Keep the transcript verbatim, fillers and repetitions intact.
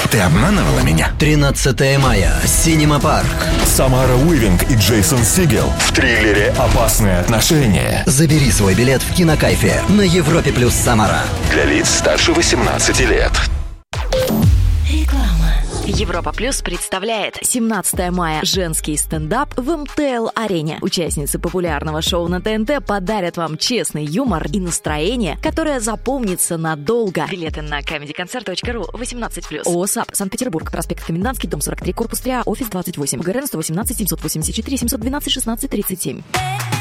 Ты обманывала меня? тринадцатое мая. Синема Парк. Самара Уивинг и Джейсон Сигел в триллере «Опасные отношения». Забери свой билет в Кинокайфе на Европе плюс Самара. Для лиц старше восемнадцати лет. Европа Плюс представляет семнадцатое мая женский стендап в эм тэ эл-арене. Участницы популярного шоу на тэ эн тэ подарят вам честный юмор и настроение, которое запомнится надолго. Билеты на комеди концерт точка ру, восемнадцать плюс. ООО САП, Санкт-Петербург, проспект Комендантский, дом сорок три, корпус три А, офис двадцать восемь, ГРН сто восемнадцать семьсот восемьдесят четыре семьсот двенадцать шестнадцать тридцать семь.